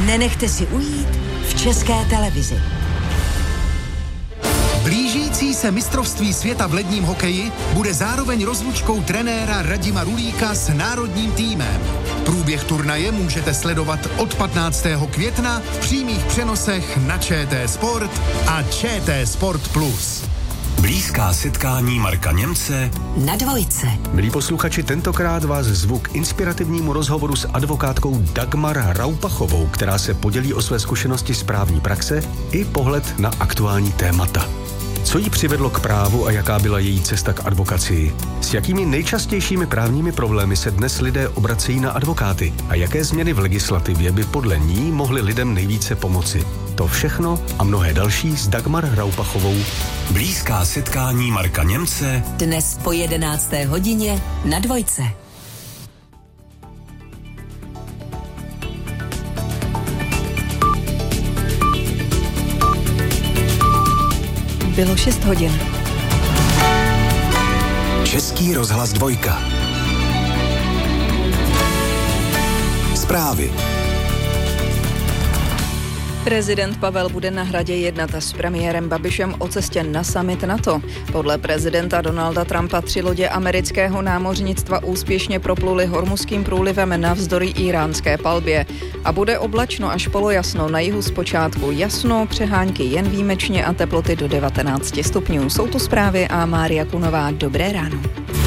Nenechte si ujít v České televizi. Blížící se mistrovství světa v ledním hokeji bude zároveň rozlučkou trenéra Radima Rulíka s národním týmem. Průběh turnaje můžete sledovat od 15. května v přímých přenosech na ČT Sport a ČT Sport Plus. Blízká setkání Marka Němce na Dvojce. Milí posluchači, tentokrát vás zvu k inspirativnímu rozhovoru s advokátkou Dagmar Raupachovou, která se podělí o své zkušenosti z právní praxe i pohled na aktuální témata. Co jí přivedlo k právu a jaká byla její cesta k advokacii? S jakými nejčastějšími právními problémy se dnes lidé obracejí na advokáty? A jaké změny v legislativě by podle ní mohly lidem nejvíce pomoci? To všechno a mnohé další s Dagmar Raupachovou. Blízká setkání Marka Němce dnes po 11. hodině na Dvojce. Bylo 6 hodin. Český rozhlas Dvojka. Zprávy. Prezident Pavel bude na Hradě jednat s premiérem Babišem o cestě na summit NATO. Podle prezidenta Donalda Trumpa 3 lodě amerického námořnictva úspěšně propluly Hormuzským průlivem navzdory íránské palbě. A bude oblačno až polojasno, na jihu zpočátku jasno, přehánky jen výjimečně a teploty do 19 stupňů. Jsou tu zprávy a Mária Kunová. Dobré ráno.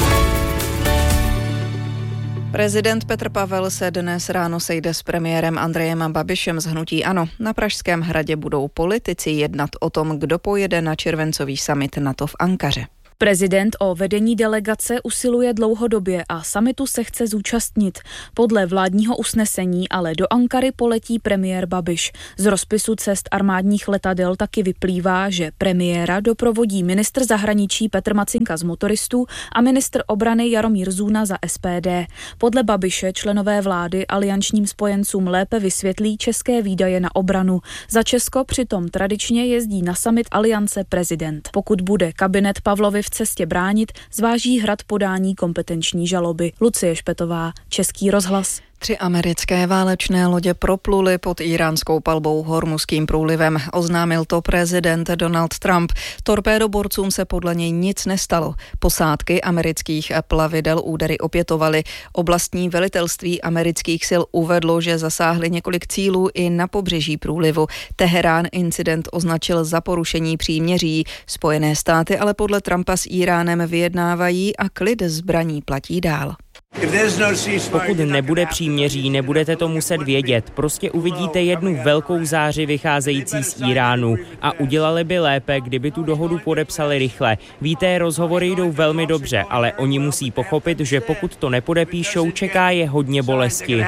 Prezident Petr Pavel se dnes ráno sejde s premiérem Andrejem Babišem z hnutí ANO. Na Pražském hradě budou politici jednat o tom, kdo pojede na červencový summit NATO v Ankaře. Prezident o vedení delegace usiluje dlouhodobě a summitu se chce zúčastnit. Podle vládního usnesení ale do Ankary poletí premiér Babiš. Z rozpisu cest armádních letadel taky vyplývá, že premiéra doprovodí ministr zahraničí Petr Macinka z Motoristů a ministr obrany Jaromír Zůna za SPD. Podle Babiše členové vlády aliančním spojencům lépe vysvětlí české výdaje na obranu. Za Česko přitom tradičně jezdí na summit aliance prezident. Pokud bude kabinet Pavlovi v cestě bránit, zváží Hrad podání kompetenční žaloby. Lucie Špetová, Český rozhlas. 3 americké válečné lodě propluly pod íránskou palbou Hormuzským průlivem. Oznámil to prezident Donald Trump. Torpédoborcům se podle něj nic nestalo. Posádky amerických plavidel údery opětovaly. Oblastní velitelství amerických sil uvedlo, že zasáhly několik cílů i na pobřeží průlivu. Teherán incident označil za porušení příměří. Spojené státy ale podle Trumpa s Íránem vyjednávají a klid zbraní platí dál. Pokud nebude příměří, nebudete to muset vědět. Prostě uvidíte jednu velkou záři vycházející z Iránu a udělali by lépe, kdyby tu dohodu podepsali rychle. Víte, rozhovory jdou velmi dobře, ale oni musí pochopit, že pokud to nepodepíšou, čeká je hodně bolesti.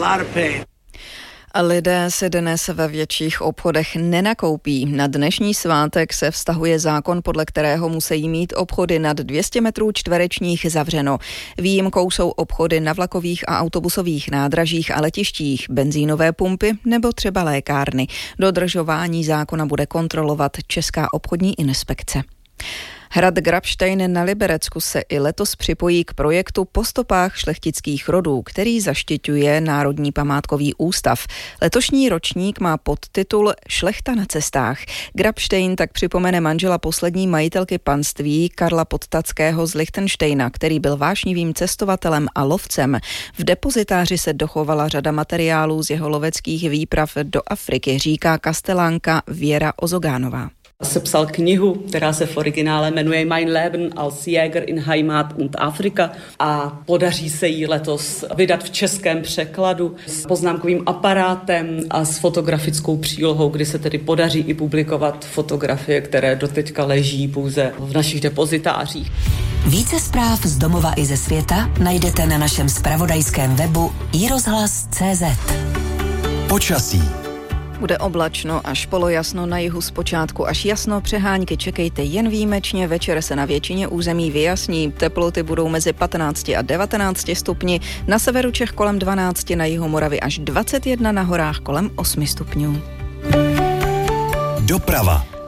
Lidé se dnes ve větších obchodech nenakoupí. Na dnešní svátek se vztahuje zákon, podle kterého musí mít obchody nad 200 metrů čtverečních zavřeno. Výjimkou jsou obchody na vlakových a autobusových nádražích a letištích, benzínové pumpy nebo třeba lékárny. Dodržování zákona bude kontrolovat Česká obchodní inspekce. Hrad Grabštejn na Liberecku se i letos připojí k projektu Po stopách šlechtických rodů, který zaštiťuje Národní památkový ústav. Letošní ročník má podtitul Šlechta na cestách. Grabštejn tak připomene manžela poslední majitelky panství Karla Podtatského z Lichtenštejna, který byl vášnivým cestovatelem a lovcem. V depozitáři se dochovala řada materiálů z jeho loveckých výprav do Afriky, říká kastelánka Věra Ozogánová. Sepsal knihu, která se v originále jmenuje Mein Leben als Jäger in Heimat und Afrika a podaří se jí letos vydat v českém překladu s poznámkovým aparátem a s fotografickou přílohou, kdy se tedy podaří i publikovat fotografie, které doteďka leží pouze v našich depozitářích. Více zpráv z domova i ze světa najdete na našem zpravodajském webu iRozhlas.cz. Počasí. Bude oblačno až polojasno, na jihu zpočátku až jasno, přehánky čekejte jen výjimečně, večer se na většině území vyjasní, teploty budou mezi 15 a 19 stupni, na severu Čech kolem 12, na jihu Moravy až 21, na horách kolem 8 stupňů. Doprava.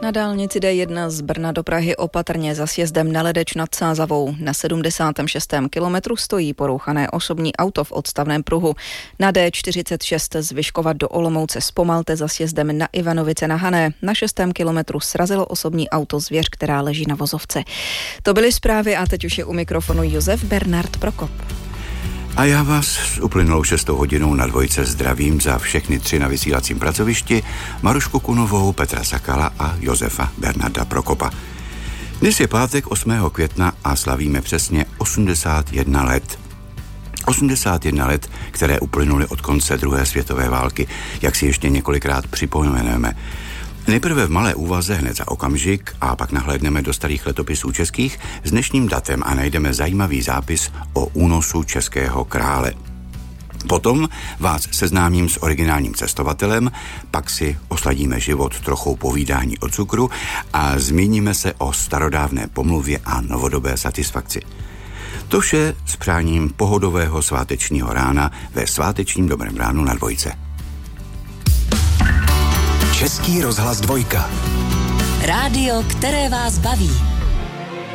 Na dálnici D1 z Brna do Prahy opatrně za sjezdem na Ledeč nad Sázavou. Na 76. kilometru stojí porouchané osobní auto v odstavném pruhu. Na D46 z Vyškova do Olomouce zpomalte za sjezdem na Ivanovice na Hané. Na 6. kilometru srazilo osobní auto zvěř, která leží na vozovce. To byly zprávy a teď už je u mikrofonu Josef Bernard Prokop. A já vás s uplynulou 6. hodinou na Dvojce zdravím za všechny 3 na vysílacím pracovišti, Marušku Kunovou, Petra Sakala a Josefa Bernarda Prokopa. Dnes je pátek 8. května a slavíme přesně 81 let. 81 let, které uplynuly od konce druhé světové války, jak si ještě několikrát připomeneme. Nejprve v malé úvaze hned za okamžik a pak nahlédneme do starých letopisů českých s dnešním datem a najdeme zajímavý zápis o únosu českého krále. Potom vás seznámím s originálním cestovatelem, pak si osladíme život trochou povídání o cukru a zmíníme se o starodávné pomluvě a novodobé satisfakci. To vše s přáním pohodového svátečního rána ve svátečním Dobrém ránu na Dvojce. Český rozhlas Dvojka. Rádio, které vás baví.